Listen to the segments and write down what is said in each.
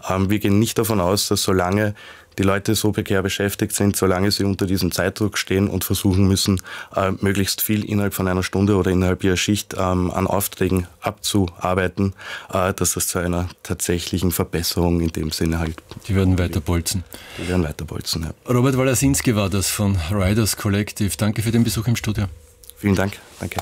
Wir gehen nicht davon aus, dass solange die Leute so prekär beschäftigt sind, solange sie unter diesem Zeitdruck stehen und versuchen müssen, möglichst viel innerhalb von einer Stunde oder innerhalb ihrer Schicht an Aufträgen abzuarbeiten, dass das zu einer tatsächlichen Verbesserung in dem Sinne halt... Die werden weiter bolzen. Die werden weiter bolzen, ja. Robert Walasinski war das von Riders Collective. Danke für den Besuch im Studio. Vielen Dank. Danke.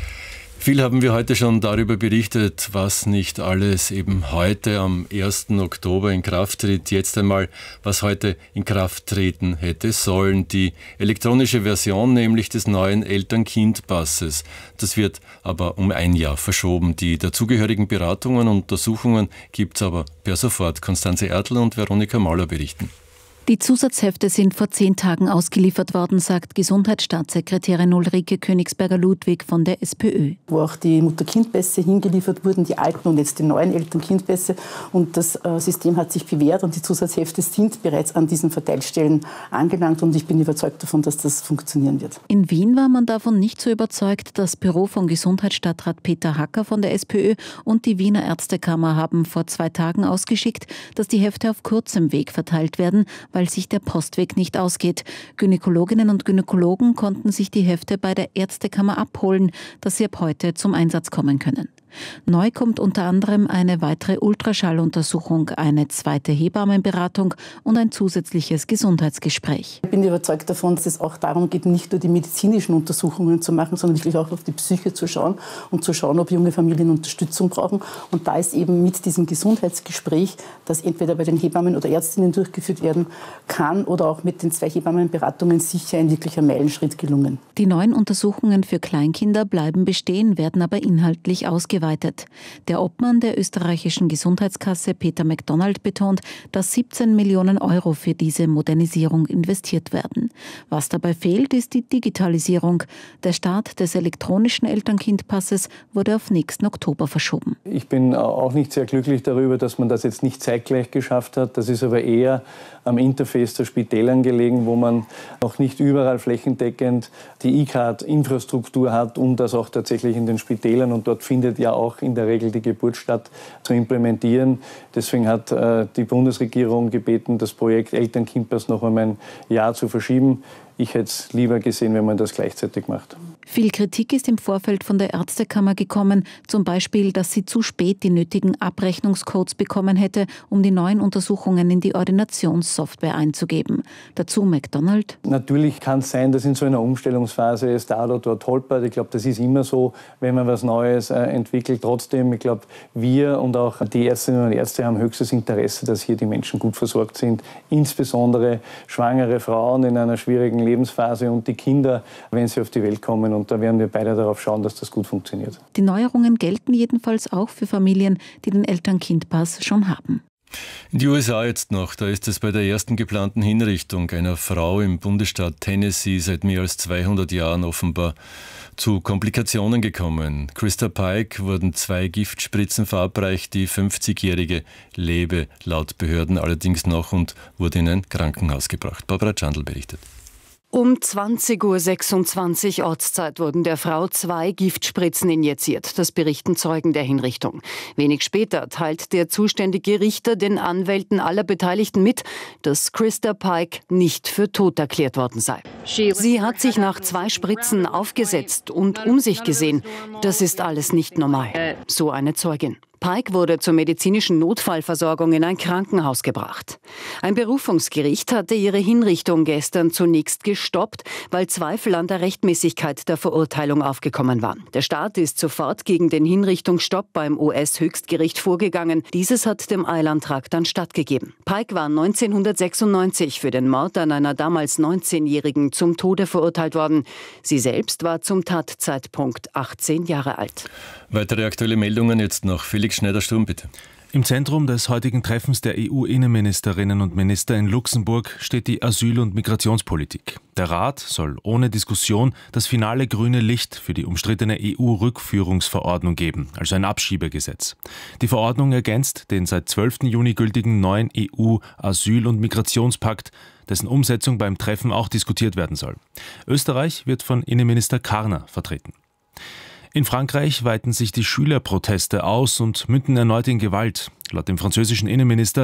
Viel haben wir heute schon darüber berichtet, was nicht alles eben heute am 1. Oktober in Kraft tritt. Jetzt einmal, was heute in Kraft treten hätte sollen. Die elektronische Version nämlich des neuen Eltern-Kind-Passes. Das wird aber um ein Jahr verschoben. Die dazugehörigen Beratungen und Untersuchungen gibt es aber per sofort. Konstanze Ertl und Veronika Mauler berichten. Die Zusatzhefte sind vor 10 Tagen ausgeliefert worden, sagt Gesundheitsstaatssekretärin Ulrike Königsberger-Ludwig von der SPÖ. Wo auch die Mutter-Kind-Pässe hingeliefert wurden, die alten und jetzt die neuen Eltern-Kind-Pässe. Und das System hat sich bewährt und die Zusatzhefte sind bereits an diesen Verteilstellen angelangt. Und ich bin überzeugt davon, dass das funktionieren wird. In Wien war man davon nicht so überzeugt. Das Büro von Gesundheitsstadtrat Peter Hacker von der SPÖ und die Wiener Ärztekammer haben vor 2 Tagen ausgeschickt, dass die Hefte auf kurzem Weg verteilt werden, weil sich der Postweg nicht ausgeht. Gynäkologinnen und Gynäkologen konnten sich die Hefte bei der Ärztekammer abholen, dass sie ab heute zum Einsatz kommen können. Neu kommt unter anderem eine weitere Ultraschalluntersuchung, eine zweite Hebammenberatung und ein zusätzliches Gesundheitsgespräch. Ich bin überzeugt davon, dass es auch darum geht, nicht nur die medizinischen Untersuchungen zu machen, sondern wirklich auch auf die Psyche zu schauen und zu schauen, ob junge Familien Unterstützung brauchen. Und da ist eben mit diesem Gesundheitsgespräch, das entweder bei den Hebammen oder Ärztinnen durchgeführt werden kann oder auch mit den 2 Hebammenberatungen sicher ein wirklicher Meilenschritt gelungen. Die neuen Untersuchungen für Kleinkinder bleiben bestehen, werden aber inhaltlich ausgeweitet. Der Obmann der österreichischen Gesundheitskasse Peter McDonald betont, dass 17 Millionen Euro für diese Modernisierung investiert werden. Was dabei fehlt, ist die Digitalisierung. Der Start des elektronischen Eltern-Kind-Passes wurde auf nächsten Oktober verschoben. Ich bin auch nicht sehr glücklich darüber, dass man das jetzt nicht zeitgleich geschafft hat. Das ist aber eher am Interface der Spitälern gelegen, wo man noch nicht überall flächendeckend die E-Card-Infrastruktur hat, um das auch tatsächlich in den Spitälern, und dort findet ja auch in der Regel die Geburt statt, zu implementieren. Deswegen hat die Bundesregierung gebeten, das Projekt Eltern-Kind-Pass noch um ein Jahr zu verschieben. Ich hätte es lieber gesehen, wenn man das gleichzeitig macht. Viel Kritik ist im Vorfeld von der Ärztekammer gekommen, zum Beispiel, dass sie zu spät die nötigen Abrechnungscodes bekommen hätte, um die neuen Untersuchungen in die Ordinationssoftware einzugeben. Dazu McDonald. Natürlich kann es sein, dass in so einer Umstellungsphase es da oder dort holpert. Ich glaube, das ist immer so, wenn man was Neues entwickelt. Trotzdem, ich glaube, wir und auch die Ärztinnen und Ärzte haben höchstes Interesse, dass hier die Menschen gut versorgt sind. Insbesondere schwangere Frauen in einer schwierigen Lebensphase und die Kinder, wenn sie auf die Welt kommen. Und da werden wir beide darauf schauen, dass das gut funktioniert. Die Neuerungen gelten jedenfalls auch für Familien, die den Eltern-Kind-Pass schon haben. In die USA jetzt noch, da ist es bei der ersten geplanten Hinrichtung einer Frau im Bundesstaat Tennessee seit mehr als 200 Jahren offenbar zu Komplikationen gekommen. Christa Pike wurden 2 Giftspritzen verabreicht, die 50-Jährige lebe laut Behörden allerdings noch und wurde in ein Krankenhaus gebracht. Barbara Chandl berichtet. Um 20.26 Uhr Ortszeit wurden der Frau 2 Giftspritzen injiziert. Das berichten Zeugen der Hinrichtung. Wenig später teilt der zuständige Richter den Anwälten aller Beteiligten mit, dass Christa Pike nicht für tot erklärt worden sei. Sie hat sich nach 2 Spritzen aufgesetzt und um sich gesehen. Das ist alles nicht normal, so eine Zeugin. Pike wurde zur medizinischen Notfallversorgung in ein Krankenhaus gebracht. Ein Berufungsgericht hatte ihre Hinrichtung gestern zunächst gestoppt, weil Zweifel an der Rechtmäßigkeit der Verurteilung aufgekommen waren. Der Staat ist sofort gegen den Hinrichtungsstopp beim US-Höchstgericht vorgegangen. Dieses hat dem Eilantrag dann stattgegeben. Pike war 1996 für den Mord an einer damals 19-Jährigen zum Tode verurteilt worden. Sie selbst war zum Tatzeitpunkt 18 Jahre alt. Weitere aktuelle Meldungen jetzt noch. Felix Schneider-Sturm, bitte. Im Zentrum des heutigen Treffens der EU-Innenministerinnen und Minister in Luxemburg steht die Asyl- und Migrationspolitik. Der Rat soll ohne Diskussion das finale grüne Licht für die umstrittene EU-Rückführungsverordnung geben, also ein Abschiebegesetz. Die Verordnung ergänzt den seit 12. Juni gültigen neuen EU-Asyl- und Migrationspakt, dessen Umsetzung beim Treffen auch diskutiert werden soll. Österreich wird von Innenminister Karner vertreten. In Frankreich weiten sich die Schülerproteste aus und münden erneut in Gewalt. Laut dem französischen Innenminister